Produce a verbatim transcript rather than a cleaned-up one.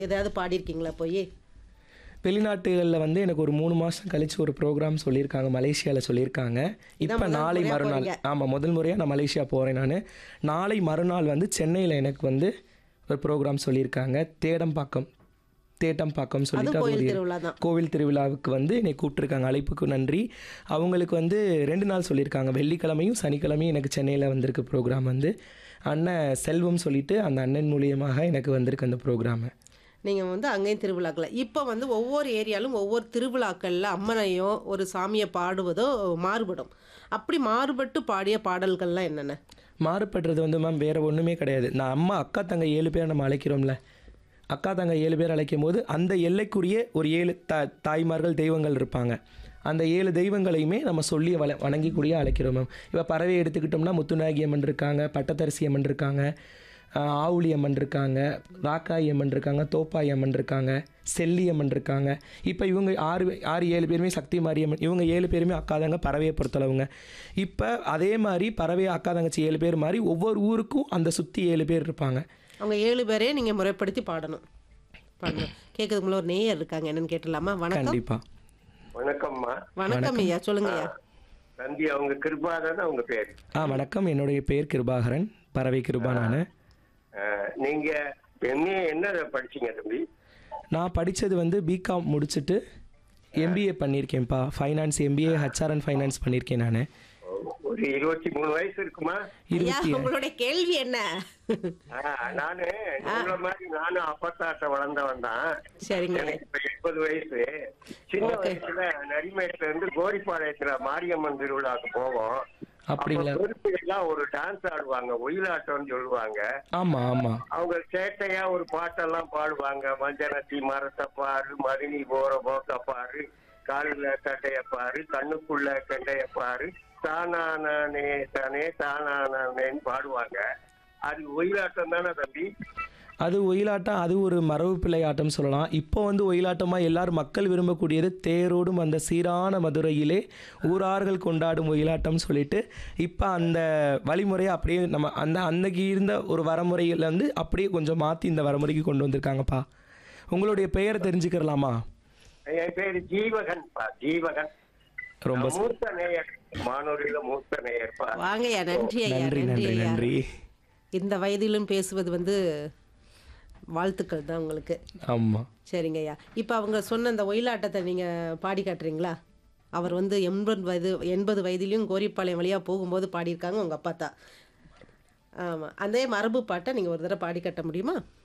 ஏதாவது பாடியிருக்கீங்களா போய்? வெளிநாட்டுகள்ல வந்து எனக்கு ஒரு மூணு மாசம் கழிச்சு ஒரு ப்ரோகிராம் சொல்லியிருக்காங்க. மலேசியால சொல்லியிருக்காங்க. இதான் இப்ப முதல் நாளை முறையா மறுநாள் போறீங்க. ஆமா முதல் முறையா நான் மலேசியா போறேன் நானு. நாளை மறுநாள் வந்து சென்னையில எனக்கு வந்து ஒரு ப்ரோகிராம் சொல்லியிருக்காங்க. தேடம்பாக்கம் தேட்டம்பாக்கம் சொல்லிட்டு அதுவும் அது கோயில் ஒரு திருவிழா தான். கோவில் திருவிழாவுக்கு வந்து என்னை கூப்பிட்டுருக்காங்க. அழைப்புக்கு நன்றி. அவங்களுக்கு வந்து ரெண்டு நாள் சொல்லியிருக்காங்க. வெள்ளிக்கிழமையும் சனிக்கிழமையும் எனக்கு சென்னையில வந்திருக்கு ப்ரோகிராம் வந்து. அண்ணன் செல்வம் சொல்லிட்டு அந்த அண்ணன் மூலியமாக எனக்கு வந்திருக்கு அந்த ப்ரோகிராமு. நீங்க வந்து அங்கேயும் திருவிழாக்கள்ல. இப்ப வந்து ஒவ்வொரு ஏரியாலும் ஒவ்வொரு திருவிழாக்கள்ல அம்மனையோ, ஒரு சாமிய பாடுவதோ மாறுபடும். அப்படி மாறுபட்டு பாடிய பாடல்கள்லாம் என்னென்ன? மாறுபடுறது வந்து மேம் வேற ஒன்றுமே கிடையாது. நான் அம்மா, அக்கா, தங்கை ஏழு பேர் நம்ம அழைக்கிறோம்ல. அக்கா, தங்கை ஏழு பேர் அழைக்கும்போது அந்த எல்லைக்குரிய ஒரு ஏழு த தாய்மார்கள், தெய்வங்கள் இருப்பாங்க. அந்த ஏழு தெய்வங்களையுமே நம்ம சொல்லி வள வணங்கிக்கூடிய அழைக்கிறோம் மேம். இப்போ பறவை எடுத்துக்கிட்டோம்னா முத்துநாயகி அம்மன் இருக்காங்க, பட்டத்தரிசி அம்மன் இருக்காங்க, ஆஹ் ஆவுளி அம்மன் இருக்காங்க, ராக்காயி அம்மன் இருக்காங்க, தோப்பாய் அம்மன் இருக்காங்க, செல்லி அம்மன் இருக்காங்க. இப்போ இவங்க ஆறு ஆறு ஏழு பேருமே சக்தி மாரியம்மன். இவங்க ஏழு பேருமே அக்காதாங்க பறவையை பொறுத்தளவுங்க. இப்போ அதே மாதிரி பறவை அக்கா தங்கச்சி ஏழு பேர் மாதிரி ஒவ்வொரு ஊருக்கும் அந்த சுற்றி ஏழு பேர் இருப்பாங்க. அவங்க ஏழு பேரே நீங்க முறைப்படுத்தி பாடணும். பாடணும். கேட்கறதுக்குள்ள ஒரு நேயர் இருக்காங்க. என்னன்னு கேட்டலாமா? வணக்கம். கண்டிப்பா. வணக்கம்மா. வணக்கம் ஐயா. சொல்லுங்க ஐயா. தம்பி அவங்க கிருபா தானே உங்க பேரு? ஆ வணக்கம். என்னுடைய பெயர் கிருபாகரன். பறவை கிருபா நான். அஹ், நீங்க எம்ஏ என்ன படிச்சீங்க தம்பி? நான் படித்தது வந்து பிகாம் முடிச்சுட்டு MBA பண்ணியிருக்கேன்ப்பா. Finance MBA HR and finance பண்ணியிருக்கேன் நான். ஒரு இருபத்தி மூணு வயசு இருக்குமா? ஐயா இருபத்தி உங்களுடைய கேள்வி என்ன? அஹ், நானு உங்களை மாதிரி நானும் அப்பத்தாட்ட வளர்ந்தவன் தான். சரிங்க. எனக்கு இப்ப எண்பது வயசு. சின்ன Okay. வயசுல நரிமேட்ல இருந்து கோரிப்பாளையத்துல மாரியம்மன் திருவிழாக்கு போவோம். அப்படிங்களா? எல்லாம் ஒரு டான்ஸ் ஆடுவாங்க, ஒயிலாட்டம்னு சொல்லுவாங்க. ஆமாம் ஆமாம். அவங்க சேட்டையா ஒரு பாட்டெல்லாம் பாடுவாங்க. மஞ்சனத்தி மரத்தை பாரு, மதினி போற போக்க பாரு, காலில் கட்டைய பாரு, கண்ணுக்குள்ள கட்டைய பாரு, தானானே தானே தானானேன்னு பாடுவாங்க. அது ஒயிலாட்டம் தானே தம்பி? அது ஒயிலாட்டம். அது ஒரு மரபு பிள்ளை ஆட்டம் சொல்லலாம். இப்போ வந்து ஒயிலாட்டமாக எல்லாரும் மக்கள் விரும்பக்கூடியது தேரோடும் அந்த சீரான மதுரையிலே ஊரார்கள் கொண்டாடும் ஒயிலாட்டம் சொல்லிட்டு இப்போ அந்த வழிமுறையை அப்படியே நம்ம அந்த அன்னைக்கு இருந்த ஒரு வரமுறையில் வந்து அப்படியே கொஞ்சம் மாற்றி இந்த வரமுறைக்கு கொண்டு வந்திருக்காங்கப்பா. உங்களுடைய பெயரை தெரிஞ்சுக்கிறலாமா? என் பேரு ஜீவகன் பா, ஜீவகன். ரொம்ப நான் மூத்த நேயர், மானூரில மூத்த நேயர் பா. வாங்கய்யா. நன்றி ஐயா. நன்றி நன்றி நன்றி ஐயா. நன்றி. இந்த வயதிலும் பேசுவது வந்து வாழ்த்துக்கள் தான் உங்களுக்கு. ஆமாம். சரிங்க ஐயா. இப்போ அவங்க சொன்ன அந்த ஒயிலாட்டத்தை நீங்கள் பாடி காட்டுறீங்களா? அவர் வந்து எண்பது வயது எண்பது வயதிலையும் கோரிப்பாளையம் வழியாக போகும்போது பாடியிருக்காங்க உங்கள் அப்பா தான். ஆமாம். அதே மரபு பாட்டை நீங்கள் ஒரு தடவை பாடி காட்ட முடியுமா?